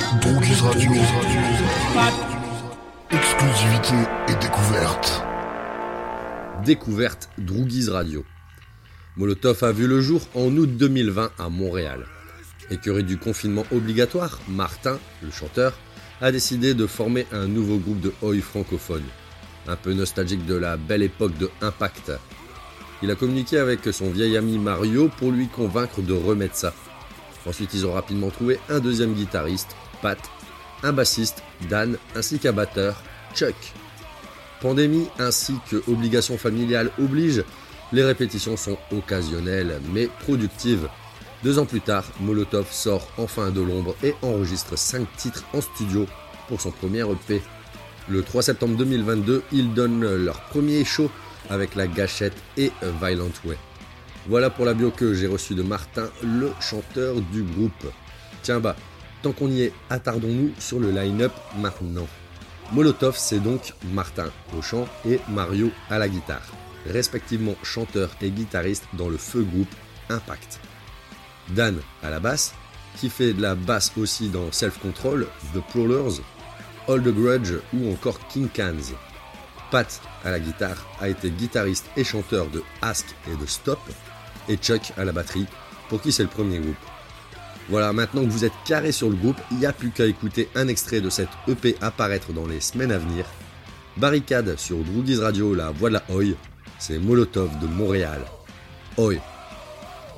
Droogies Radio. Exclusivité et découverte. Découverte Droogies Radio. Molotov a vu le jour en août 2020 à Montréal. Écœuré du confinement obligatoire, Martin, le chanteur, a décidé de former un nouveau groupe de oi francophone. Un peu nostalgique de la belle époque de Impact. Il a communiqué avec son vieil ami Mario pour lui convaincre de remettre ça. Ensuite, ils ont rapidement trouvé un deuxième guitariste, Pat, un bassiste, Dan, ainsi qu'un batteur, Chuck. Pandémie ainsi que obligation familiale oblige, les répétitions sont occasionnelles mais productives. 2 ans plus tard, Molotov sort enfin de l'ombre et enregistre 5 titres en studio pour son premier EP. Le 3 septembre 2022, ils donnent leur premier show avec La Gâchette et A Violent Way. Voilà pour la bio que j'ai reçue de Martin, le chanteur du groupe. Tiens tant qu'on y est, attardons-nous sur le line-up maintenant. Molotov, c'est donc Martin au chant et Mario à la guitare, respectivement chanteur et guitariste dans le feu groupe Impact. Dan à la basse, qui fait de la basse aussi dans Self Control, The Prowlers, Hold the Grudge ou encore King Cans. Pat à la guitare a été guitariste et chanteur de Ask et de Stop, et Chuck à la batterie, pour qui c'est le premier groupe. Voilà, maintenant que vous êtes carré sur le groupe, il n'y a plus qu'à écouter un extrait de cette EP apparaître dans les semaines à venir. Barricade sur Droogies Radio, la voix de la oi, c'est Molotov de Montréal. Oi!